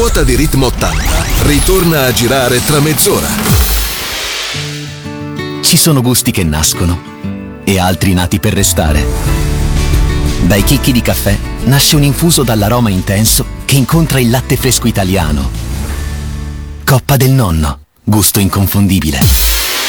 ruota di Ritmo 80 ritorna a girare tra mezz'ora. Ci sono gusti che nascono e altri nati per restare. Dai chicchi di caffè nasce un infuso dall'aroma intenso che incontra il latte fresco italiano. Coppa del Nonno, gusto inconfondibile.